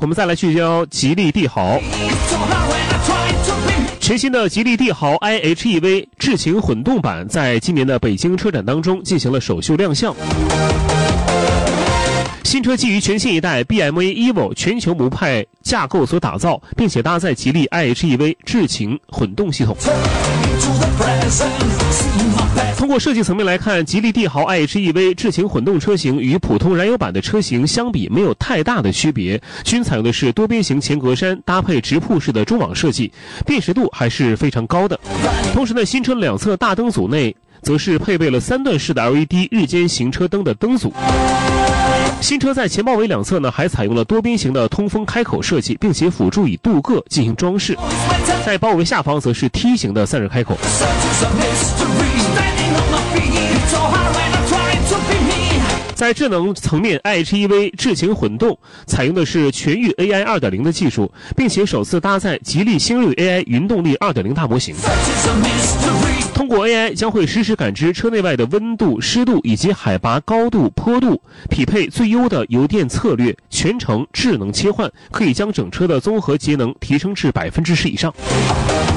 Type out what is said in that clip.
我们再来聚焦吉利帝豪。全新的吉利帝豪 iHEV 智行混动版在今年的北京车展当中进行了首秀亮相。新车基于全新一代 BMA EVO 全球模派架构所打造，并且搭载吉利 iHEV 智行混动系统。通过设计层面来看，吉利帝豪 iHEV 智行混动车型与普通燃油版的车型相比没有太大的区别，均采用的是多边形前格栅搭配直瀑式的中网设计，辨识度还是非常高的。同时呢，新车两侧大灯组内则是配备了3段式的 LED 日间行车灯的灯组。新车在前包围两侧呢，还采用了多边形的通风开口设计，并且辅助以镀铬进行装饰。在包围下方则是梯形的散热开口。在智能层面 ，iHEV 智行混动采用的是全域 AI 2.0 的技术，并且首次搭载吉利星瑞 AI 云动力 2.0 大模型。通过 AI 将会实时感知车内外的温度、湿度以及海拔、高度、坡度，匹配最优的油电策略，全程智能切换，可以将整车的综合节能提升至10%以上。